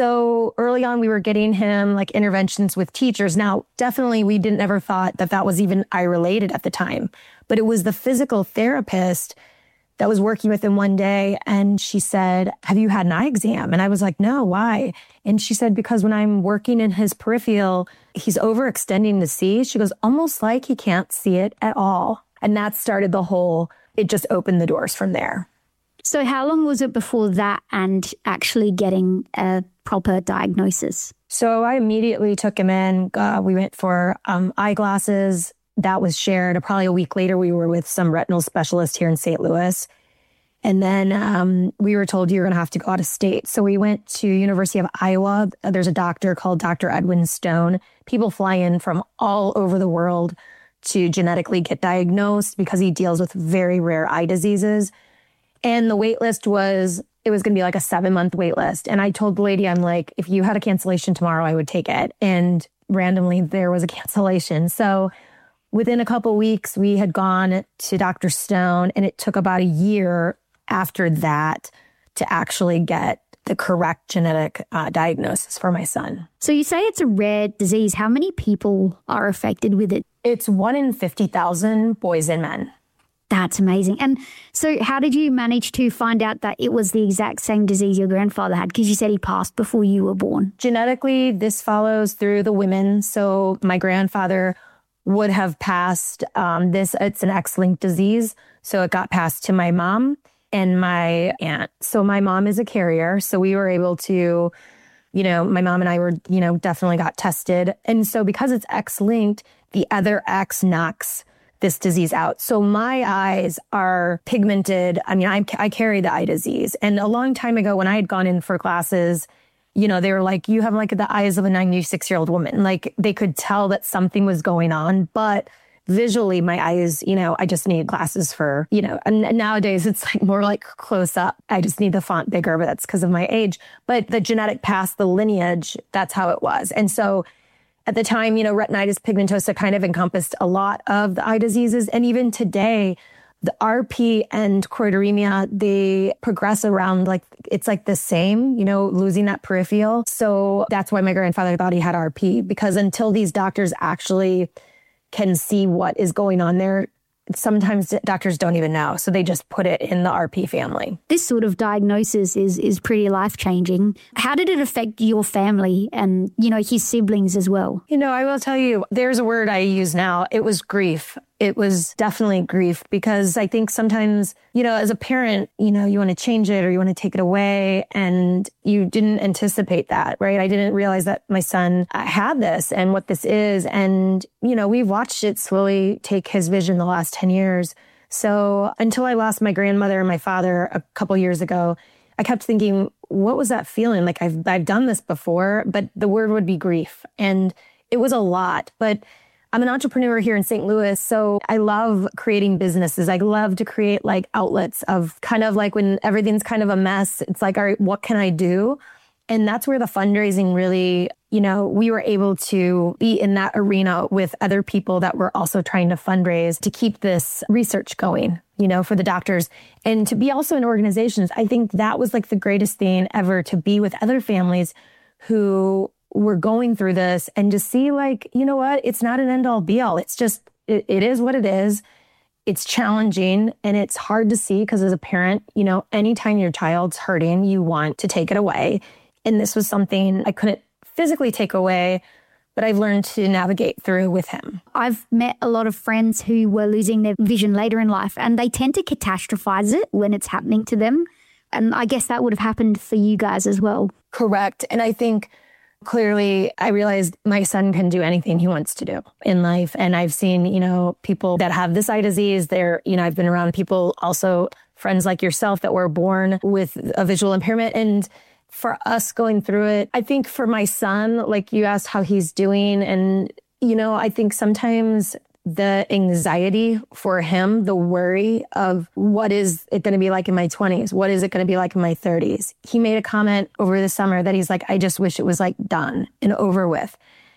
So early on, we were getting him like interventions with teachers. Now, definitely, we didn't ever thought that that was even eye related at the time. But it was the physical therapist that was working with him one day. And she said, have you had an eye exam? And I was like, no, why? And she said, because when I'm working in his peripheral, he's overextending to see. She goes, almost like he can't see it at all. And that started the whole, it just opened the doors from there. So how long was it before that and actually getting a proper diagnosis? So I immediately took him in. Uh, we went for um, eyeglasses. That was shared. Probably a week later, we were with some retinal specialist here in Saint Louis. And then um, we were told you're going to have to go out of state. So we went to University of Iowa. There's a doctor called Doctor Edwin Stone. People fly in from all over the world to genetically get diagnosed because he deals with very rare eye diseases. And the wait list was, it was going to be like a seven month wait list. And I told the lady, I'm like, if you had a cancellation tomorrow, I would take it. And randomly there was a cancellation. So within a couple of weeks, we had gone to Doctor Stone, and it took about a year after that to actually get the correct genetic uh, diagnosis for my son. So you say it's a rare disease. How many people are affected with it? It's one in fifty thousand boys and men. That's amazing. And so how did you manage to find out that it was the exact same disease your grandfather had? Because you said he passed before you were born. Genetically, this follows through the women. So my grandfather would have passed um, this. It's an X-linked disease. So it got passed to my mom and my aunt. So my mom is a carrier. So we were able to, you know, my mom and I were, you know, definitely got tested. And so because it's X-linked, the other X knocks this disease out. So my eyes are pigmented. I mean, I, I carry the eye disease. And a long time ago when I had gone in for classes, you know, they were like, you have like the eyes of a ninety-six-year-old woman. Like they could tell that something was going on, but visually my eyes, you know, I just need glasses for, you know, and nowadays it's like more like close up. I just need the font bigger, but that's because of my age. But the genetic past, the lineage, that's how it was. And so at the time, you know, retinitis pigmentosa kind of encompassed a lot of the eye diseases. And even today, the R P and choroideremia, they progress around like, it's like the same, you know, losing that peripheral. So that's why my grandfather thought he had R P, because until these doctors actually can see what is going on there, sometimes doctors don't even know. So they just put it in the R P family. This sort of diagnosis is is pretty life-changing. How did it affect your family and, you know, his siblings as well? You know, I will tell you, there's a word I use now. It was grief. It was definitely grief because I think sometimes, you know, as a parent, you know, you want to change it or you want to take it away and you didn't anticipate that, right? I didn't realize that my son had this and what this is. And, you know, we've watched it slowly take his vision the last ten years. So until I lost my grandmother and my father a couple years ago, I kept thinking, what was that feeling? Like I've, I've done this before, but the word would be grief. And it was a lot, but I'm an entrepreneur here in Saint Louis, so I love creating businesses. I love to create like outlets of kind of like when everything's kind of a mess, it's like, all right, what can I do? And that's where the fundraising really, you know, we were able to be in that arena with other people that were also trying to fundraise to keep this research going, you know, for the doctors and to be also in organizations. I think that was like the greatest thing ever, to be with other families who were going through this and to see like, you know what, it's not an end all be all. It's just, it, it is what it is. It's challenging and it's hard to see because as a parent, you know, anytime your child's hurting, you want to take it away. And this was something I couldn't physically take away, but I've learned to navigate through with him. I've met a lot of friends who were losing their vision later in life and they tend to catastrophize it when it's happening to them. And I guess that would have happened for you guys as well. Correct. And I think clearly, I realized my son can do anything he wants to do in life. And I've seen, you know, people that have this eye disease. They're, you know, I've been around people also, friends like yourself that were born with a visual impairment. And for us going through it, I think for my son, like you asked how he's doing. And, you know, I think sometimes the anxiety for him, the worry of what is it going to be like in my twenties? What is it going to be like in my thirties? He made a comment over the summer that he's like, I just wish it was like done and over with.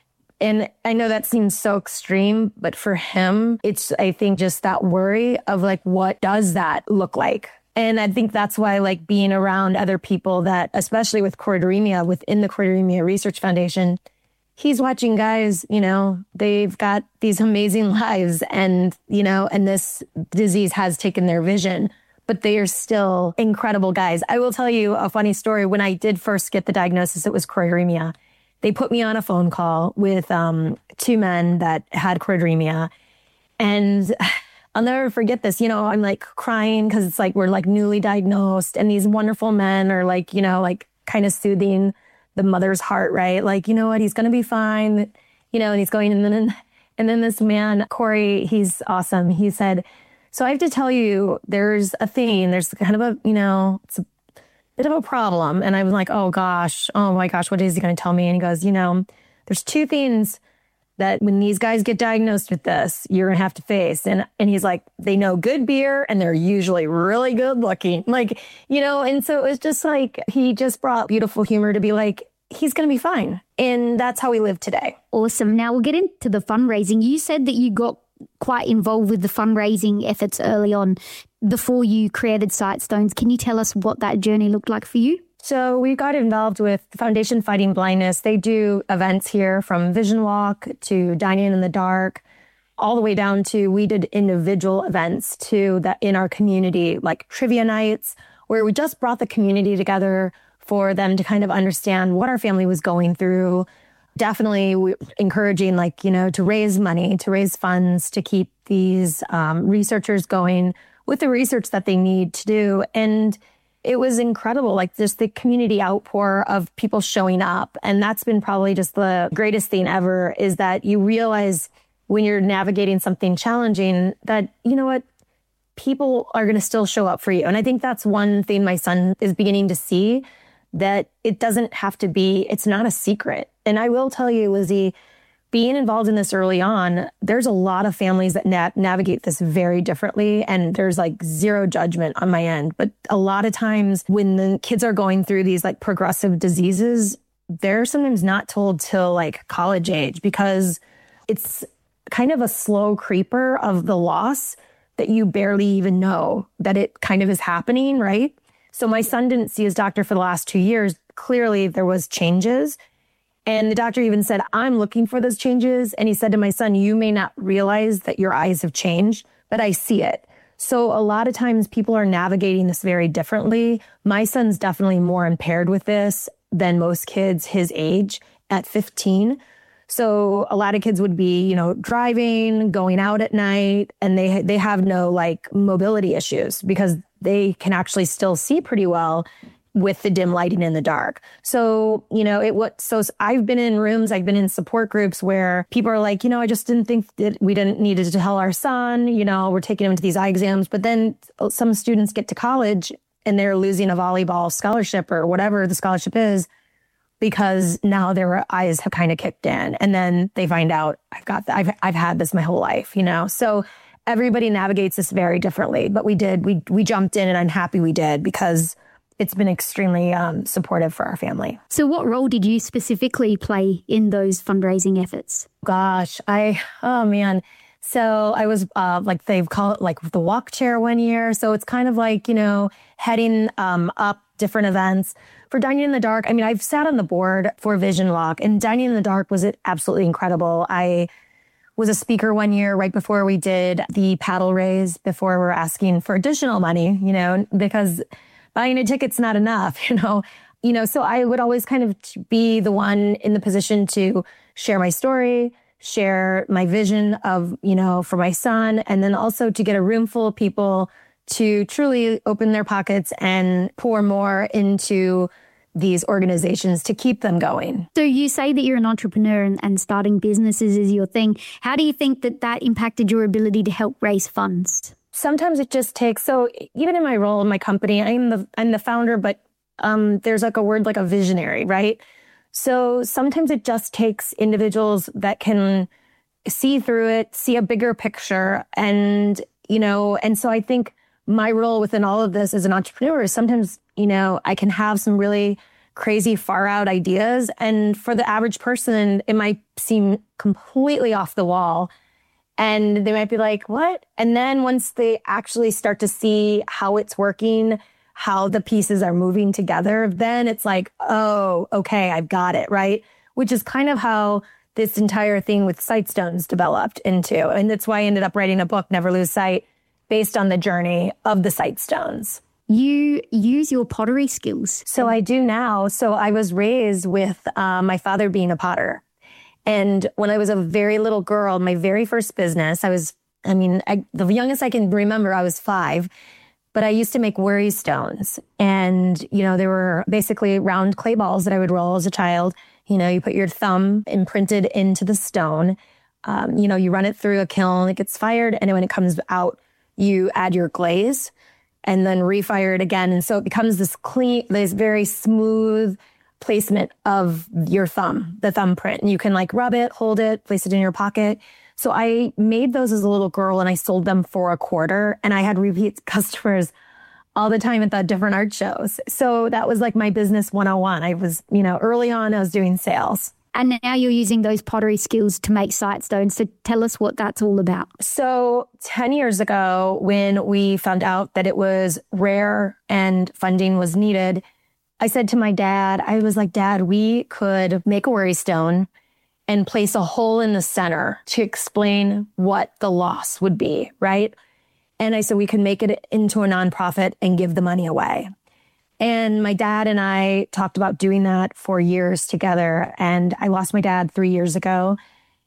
And I know that seems so extreme, but for him, it's, I think, just that worry of like, what does that look like? And I think that's why like being around other people that, especially with choroideremia, within the Choroideremia Research Foundation, he's watching guys, you know, they've got these amazing lives and, you know, and this disease has taken their vision, but they are still incredible guys. I will tell you a funny story. When I did first get the diagnosis, it was choroideremia. They put me on a phone call with um, two men that had choroideremia. And I'll never forget this. You know, I'm like crying because it's like we're like newly diagnosed and these wonderful men are like, you know, like kind of soothing the mother's heart, right? Like, you know what, he's going to be fine, you know, and he's going, and then, and then this man, Corey, he's awesome. He said, so I have to tell you, there's a thing, there's kind of a, you know, it's a bit of a problem. And I was like, oh gosh, oh my gosh, what is he going to tell me? And he goes, you know, there's two things that when these guys get diagnosed with this, you're going to have to face. And and he's like, they know good beer and they're usually really good looking. Like, you know, and so it was just like, he just brought beautiful humor to be like, he's going to be fine. And that's how we live today. Awesome. Now we'll get into the fundraising. You said that you got quite involved with the fundraising efforts early on before you created Sightstones. Can you tell us what that journey looked like for you? So we got involved with Foundation Fighting Blindness. They do events here from Vision Walk to Dining in the Dark, all the way down to we did individual events too that in our community, like trivia nights, where we just brought the community together for them to kind of understand what our family was going through. Definitely we, encouraging like, you know, to raise money, to raise funds, to keep these um, researchers going with the research that they need to do. And it was incredible, like just the community outpour of people showing up. And that's been probably just the greatest thing ever, is that you realize when you're navigating something challenging that, you know what, people are going to still show up for you. And I think that's one thing my son is beginning to see, that it doesn't have to be, it's not a secret. And I will tell you, Lizzie, being involved in this early on, there's a lot of families that na- navigate this very differently. And there's like zero judgment on my end. But a lot of times when the kids are going through these like progressive diseases, they're sometimes not told till like college age, because it's kind of a slow creeper of the loss that you barely even know that it kind of is happening, right? So my son didn't see his doctor for the last two years. Clearly there was changes. And the doctor even said, I'm looking for those changes. And he said to my son, you may not realize that your eyes have changed, but I see it. So a lot of times people are navigating this very differently. My son's definitely more impaired with this than most kids his age at fifteen. So a lot of kids would be, you know, driving, going out at night, and they they have no like mobility issues because they can actually still see pretty well with the dim lighting in the dark. So, you know, it what so I've been in rooms, I've been in support groups where people are like, you know, I just didn't think that we didn't need to tell our son, you know, we're taking him to these eye exams. But then some students get to college and they're losing a volleyball scholarship or whatever the scholarship is because now their eyes have kind of kicked in. And then they find out I've got that. I've I've had this my whole life, you know. So everybody navigates this very differently. But we did, we we jumped in, and I'm happy we did because it's been extremely um, supportive for our family. So what role did you specifically play in those fundraising efforts? Gosh, I, oh man. So I was uh, like, they've called it like the walk chair one year. So it's kind of like, you know, heading um, up different events. For Dining in the Dark, I mean, I've sat on the board for Vision Walk, and Dining in the Dark was absolutely incredible. I was a speaker one year right before we did the paddle raise, before we were asking for additional money, you know, because buying a ticket's not enough, you know. You know, so I would always kind of be the one in the position to share my story, share my vision of, you know, for my son, and then also to get a room full of people to truly open their pockets and pour more into these organizations to keep them going. So you say that you're an entrepreneur and, and starting businesses is your thing. How do you think that that impacted your ability to help raise funds? Sometimes it just takes, so even in my role in my company, I'm the I'm the founder, but um, there's like a word like a visionary, right? So sometimes it just takes individuals that can see through it, see a bigger picture. And, you know, and so I think my role within all of this as an entrepreneur is sometimes, you know, I can have some really crazy far out ideas. And for the average person, it might seem completely off the wall. And they might be like, what? And then once they actually start to see how it's working, how the pieces are moving together, then it's like, oh, okay, I've got it, right? Which is kind of how this entire thing with Sightstones developed into. And that's why I ended up writing a book, Never Lose Sight, based on the journey of the Sightstones. You use your pottery skills. So I do now. So I was raised with uh, my father being a potter. And when I was a very little girl, my very first business, I was, I mean, I, the youngest I can remember, I was five, but I used to make worry stones. And, you know, they were basically round clay balls that I would roll as a child. You know, you put your thumb imprinted into the stone. Um, you know, you run it through a kiln, it gets fired. And when it comes out, you add your glaze and then refire it again. And so it becomes this clean, this very smooth placement of your thumb, the thumbprint. And you can like rub it, hold it, place it in your pocket. So I made those as a little girl and I sold them for a quarter. And I had repeat customers all the time at the different art shows. So that was like my business one oh one. I was, you know, early on I was doing sales. And now you're using those pottery skills to make Sightstones. So tell us what that's all about. So ten years ago, when we found out that it was rare and funding was needed, I said to my dad, I was like, Dad, we could make a worry stone and place a hole in the center to explain what the loss would be, right? And I said we could make it into a nonprofit and give the money away. And my dad and I talked about doing that for years together. And I lost my dad three years ago.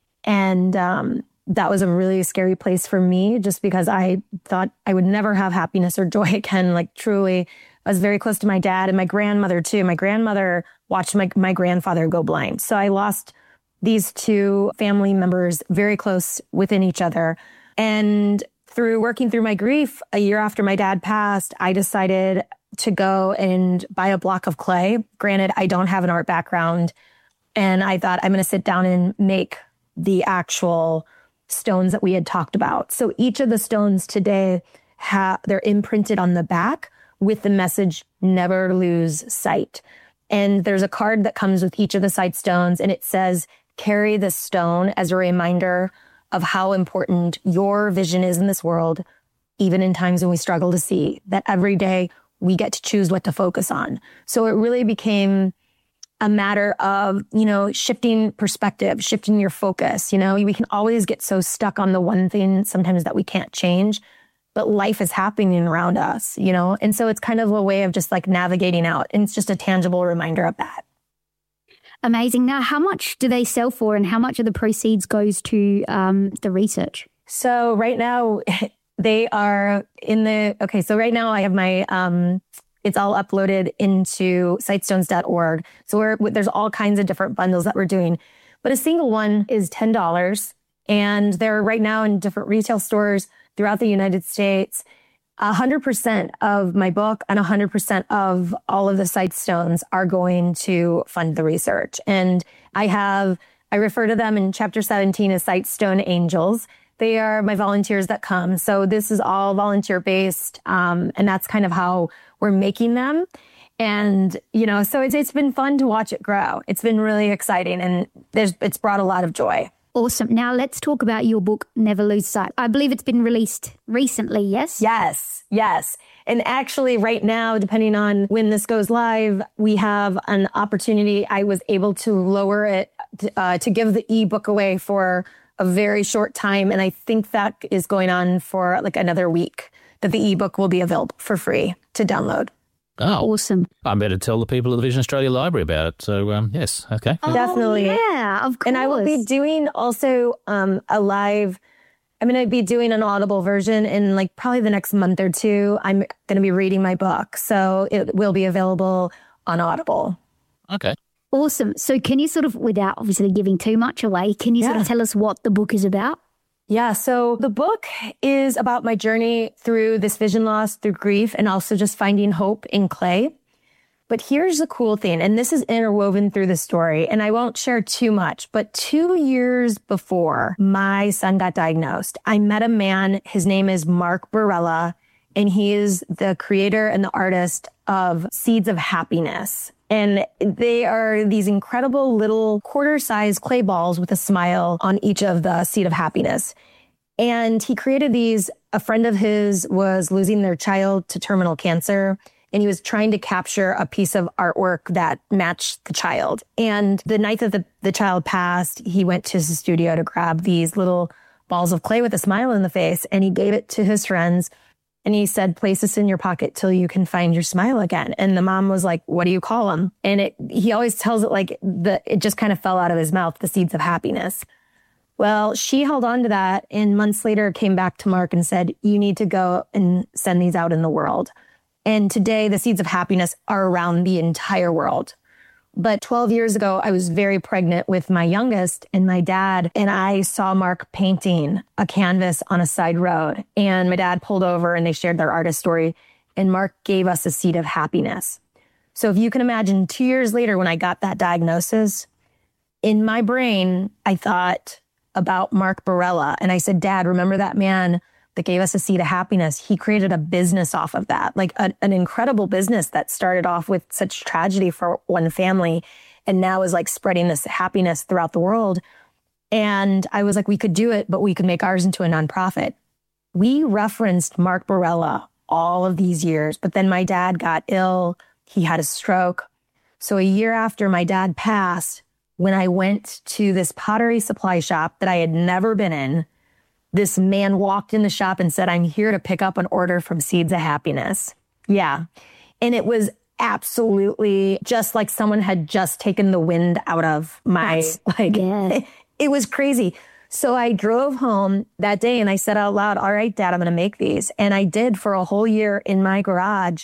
And um, that was a really scary place for me just because I thought I would never have happiness or joy again. Like truly, I was very close to my dad and my grandmother too. My grandmother watched my, my grandfather go blind. So I lost these two family members very close within each other. And through working through my grief, a year after my dad passed, I decided to go and buy a block of clay. Granted, I don't have an art background. And I thought I'm going to sit down and make the actual stones that we had talked about. So each of the stones today, have they're imprinted on the back with the message, never lose sight. And there's a card that comes with each of the Sightstones, and it says, carry this stone as a reminder of how important your vision is in this world, even in times when we struggle to see, that every day we get to choose what to focus on. So it really became a matter of, you know, shifting perspective, shifting your focus. You know, we can always get so stuck on the one thing sometimes that we can't change, but life is happening around us, you know? And so it's kind of a way of just like navigating out. And it's just a tangible reminder of that. Amazing. Now, how much do they sell for and how much of the proceeds goes to um, the research? So right now they are in the, okay, so right now I have my, um, it's all uploaded into sightstones dot org. So we're, there's all kinds of different bundles that we're doing. But a single one is ten dollars. And they're right now in different retail stores throughout the United States. one hundred percent of my book and one hundred percent of all of the Sightstones are going to fund the research. And I have, I refer to them in chapter seventeen as Sightstone Angels. They are my volunteers that come. So this is all volunteer based. Um, and that's kind of how we're making them. And, you know, so it's, it's been fun to watch it grow. It's been really exciting and there's, it's brought a lot of joy. Awesome. Now let's talk about your book, Never Lose Sight. I believe it's been released recently, yes? Yes, yes. And actually right now, depending on when this goes live, we have an opportunity. I was able to lower it to, uh, to give the ebook away for a very short time. And I think that is going on for like another week, that the ebook will be available for free to download. Oh, awesome. I better tell the people at the Vision Australia Library about it. So, um, yes, okay. Oh, Definitely. Yeah, of course. And I will be doing also um, a live, I'm going to be doing an Audible version in like probably the next month or two. I'm going to be reading my book. So it will be available on Audible. Okay. Awesome. So can you sort of, without obviously giving too much away, can you yeah. sort of tell us what the book is about? Yeah, so the book is about my journey through this vision loss, through grief, and also just finding hope in clay. But here's the cool thing, and this is interwoven through the story, and I won't share too much, but two years before my son got diagnosed, I met a man, his name is Mark Barella, and he is the creator and the artist of Seeds of Happiness. And they are these incredible little quarter-sized clay balls with a smile on each of the Seed of Happiness. And he created these. A friend of his was losing their child to terminal cancer, and he was trying to capture a piece of artwork that matched the child. And the night that the, the child passed, he went to his studio to grab these little balls of clay with a smile in the face, and he gave it to his friends. And he said, place this in your pocket till you can find your smile again. And the mom was like, what do you call them? And it, he always tells it like the, it just kind of fell out of his mouth, the seeds of happiness. Well, she held on to that and months later came back to Mark and said, you need to go and send these out in the world. And today the seeds of happiness are around the entire world. But twelve years ago, I was very pregnant with my youngest and my dad, and I saw Mark painting a canvas on a side road. And my dad pulled over and they shared their artist story, and Mark gave us a seed of happiness. So if you can imagine, two years later when I got that diagnosis, in my brain, I thought about Mark Barella. And I said, Dad, remember that man that gave us a seed of happiness? He created a business off of that, like a, an incredible business that started off with such tragedy for one family and now is like spreading this happiness throughout the world. And I was like, we could do it, but we could make ours into a nonprofit. We referenced Mark Barella all of these years, but then my dad got ill. He had a stroke. So a year after my dad passed, when I went to this pottery supply shop that I had never been in, this man walked in the shop and said, I'm here to pick up an order from Seeds of Happiness. Yeah. And it was absolutely just like someone had just taken the wind out of my, That's, like, yeah. it, it was crazy. So I drove home that day and I said out loud, all right, Dad, I'm going to make these. And I did for a whole year in my garage.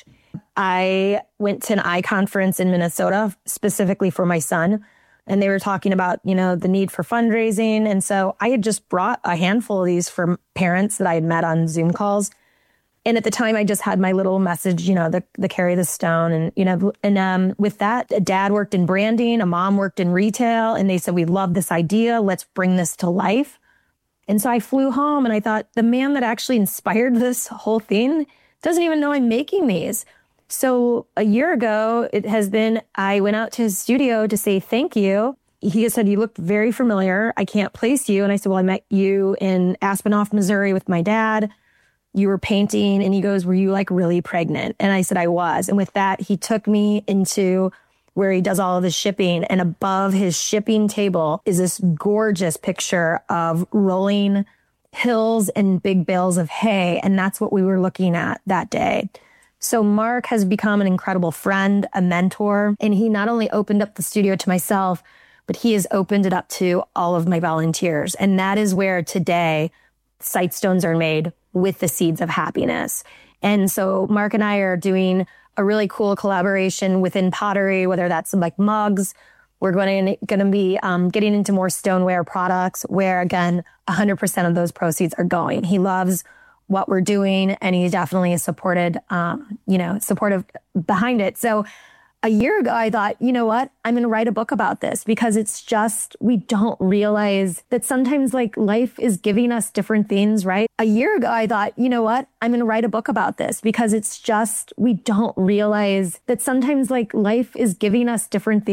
I went to an eye conference in Minnesota specifically for my son. And they were talking about, you know, the need for fundraising. And so I had just brought a handful of these for parents that I had met on Zoom calls. And at the time, I just had my little message, you know, the, the carry the stone. And, you know, and um, with that, a dad worked in branding, a mom worked in retail. And they said, we love this idea. Let's bring this to life. And so I flew home and I thought, the man that actually inspired this whole thing doesn't even know I'm making these. So a year ago, it has been, I went out to his studio to say thank you. He said, you look very familiar. I can't place you. And I said, well, I met you in Aspenoff, Missouri with my dad. You were painting. And he goes, were you like really pregnant? And I said, I was. And with that, he took me into where he does all of his shipping. And above his shipping table is this gorgeous picture of rolling hills and big bales of hay. And that's what we were looking at that day. So Mark has become an incredible friend, a mentor, and he not only opened up the studio to myself, but he has opened it up to all of my volunteers. And that is where today Sightstones are made with the seeds of happiness. And so Mark and I are doing a really cool collaboration within pottery, whether that's like mugs. We're going to, going to be um, getting into more stoneware products where, again, one hundred percent of those proceeds are going. He loves what we're doing, and he definitely is supported, um, you know, supportive behind it. So a year ago, I thought, you know what, I'm going to write a book about this because it's just, we don't realize that sometimes like life is giving us different things, right? A year ago, I thought, you know what, I'm going to write a book about this because it's just, we don't realize that sometimes like life is giving us different things.